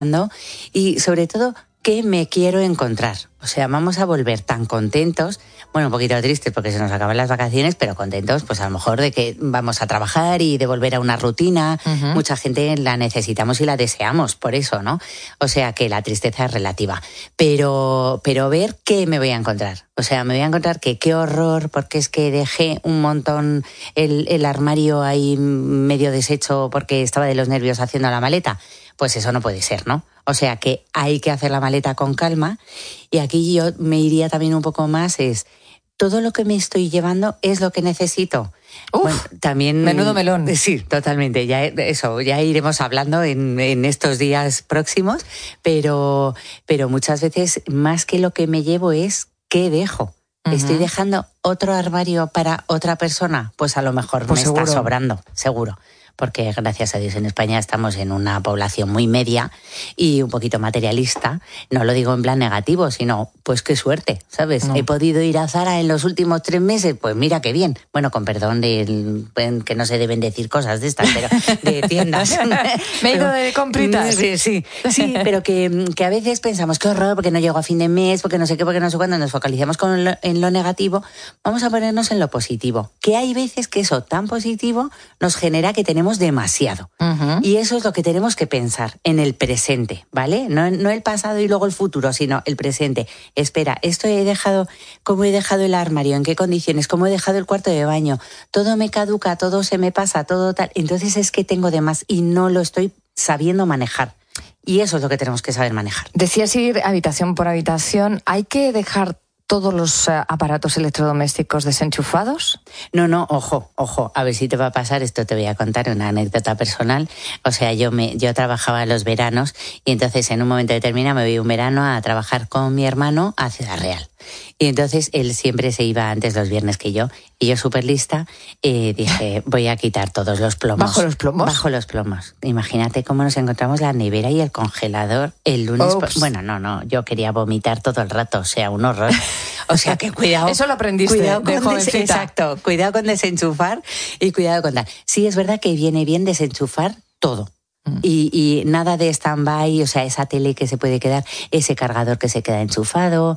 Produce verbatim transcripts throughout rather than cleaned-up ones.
y sobre todo, ¿qué me quiero encontrar? O sea, vamos a volver tan contentos, bueno, un poquito tristes porque se nos acaban las vacaciones, pero contentos, pues a lo mejor de que vamos a trabajar y de volver a una rutina. Uh-huh. Mucha gente la necesitamos y la deseamos, por eso, ¿no? O sea, que la tristeza es relativa. Pero, pero ver qué me voy a encontrar. O sea, me voy a encontrar que qué horror, porque es que dejé un montón el, el armario ahí medio deshecho porque estaba de los nervios haciendo la maleta. Pues eso no puede ser, ¿no? O sea que hay que hacer la maleta con calma. Y aquí yo me iría también un poco más, es todo lo que me estoy llevando es lo que necesito. Uf, bueno, también menudo melón. Sí, totalmente. Ya eso, ya iremos hablando en, en estos días próximos, pero, pero muchas veces más que lo que me llevo es qué dejo. Uh-huh. ¿Estoy dejando otro armario para otra persona? Pues a lo mejor pues me seguro. Está sobrando, seguro. Porque gracias a Dios en España estamos en una población muy media y un poquito materialista. No lo digo en plan negativo, sino pues qué suerte, ¿sabes? No. He podido ir a Zara en los últimos tres meses, pues mira qué bien. Bueno, con perdón de que no se deben decir cosas de estas, pero de tiendas. Me he ido de compritas. Sí, sí, sí, pero que, que a veces pensamos qué horror porque no llego a fin de mes, porque no sé qué, porque no sé cuándo, nos focalizamos con lo, en lo negativo. Vamos a ponernos en lo positivo. Que hay veces que eso tan positivo nos genera que tenemos demasiado. Uh-huh. Y eso es lo que tenemos que pensar en el presente, ¿vale? No, no el pasado y luego el futuro, sino el presente. Espera, esto he dejado, ¿cómo he dejado el armario? ¿En qué condiciones? ¿Cómo he dejado el cuarto de baño? Todo me caduca, todo se me pasa, todo tal. Entonces es que tengo de más y no lo estoy sabiendo manejar. Y eso es lo que tenemos que saber manejar. Decías ir habitación por habitación. ¿Hay que dejar todos los uh, aparatos electrodomésticos desenchufados? No, no, ojo, ojo, a ver si te va a pasar, esto te voy a contar una anécdota personal. O sea, yo me yo trabajaba los veranos y entonces en un momento determinado me voy un verano a trabajar con mi hermano a Ciudad Real. Y entonces él siempre se iba antes los viernes que yo, y yo súper lista eh, dije, voy a quitar todos los plomos. ¿Bajo los plomos? Bajo los plomos. Imagínate cómo nos encontramos la nevera y el congelador el lunes. Por... Bueno, no, no, yo quería vomitar todo el rato, o sea, un horror. O sea, que cuidado. Eso lo aprendiste cuidado de jovencita. Des- exacto, cuidado con desenchufar y cuidado con tal. Sí, es verdad que viene bien desenchufar todo. Y, y nada de stand-by, o sea, esa tele que se puede quedar, ese cargador que se queda enchufado,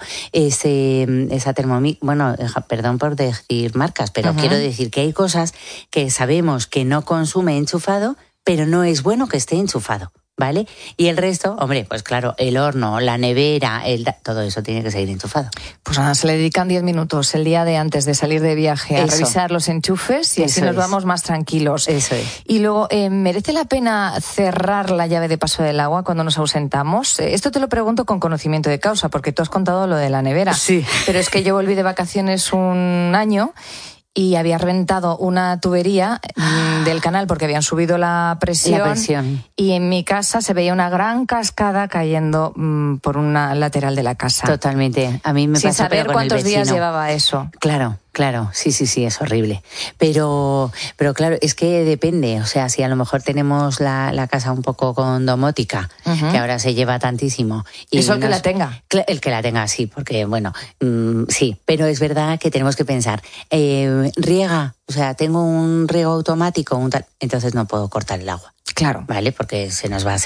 ese esa termomix, bueno, perdón por decir marcas, pero uh-huh. quiero decir que hay cosas que sabemos que no consume enchufado, pero no es bueno que esté enchufado, ¿vale? Y el resto, hombre, pues claro, el horno, la nevera, el todo eso tiene que seguir enchufado. Pues nada, se le dedican diez minutos el día de antes de salir de viaje a eso. Revisar los enchufes y eso así nos es. Vamos más tranquilos. Eso es. Y luego, eh, ¿merece la pena cerrar la llave de paso del agua cuando nos ausentamos? Esto te lo pregunto con conocimiento de causa, porque tú has contado lo de la nevera. Sí. Pero es que yo volví de vacaciones un año y había reventado una tubería mmm, del canal porque habían subido la presión, la presión. Y en mi casa se veía una gran cascada cayendo mmm, por una lateral de la casa. Totalmente. A mí me Sin pasó, saber pero con cuántos el vecino. días llevaba eso. Claro. Claro, sí, sí, sí, es horrible. Pero, pero claro, es que depende. O sea, si a lo mejor tenemos la, la casa un poco con domótica, uh-huh. que ahora se lleva tantísimo. Y eso el nos, que la tenga. El que la tenga, sí, porque bueno, mmm, sí. Pero es verdad que tenemos que pensar, eh, riega, o sea, tengo un riego automático, un tal, entonces no puedo cortar el agua. Claro. ¿Vale? Porque se nos va a